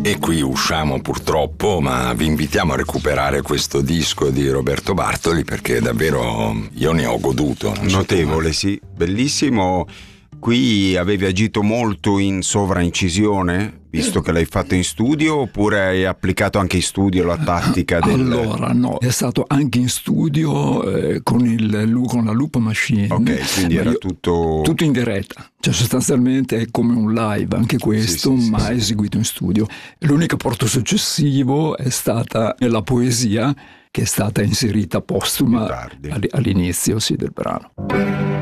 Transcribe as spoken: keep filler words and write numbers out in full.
E qui usciamo purtroppo, ma vi invitiamo a recuperare questo disco di Roberto Bartoli, perché davvero io ne ho goduto. Notevole, sì, bellissimo. Qui avevi agito molto in sovraincisione, visto che l'hai fatto in studio, oppure hai applicato anche in studio la tattica del... Allora no, è stato anche in studio eh, con, il, con la loop machine. Ok, quindi ma era io, tutto... tutto in diretta, cioè sostanzialmente è come un live anche questo, sì, sì, ma sì, eseguito in studio. L'unico porto successivo è stata la poesia, che è stata inserita postuma all'inizio sì, del brano.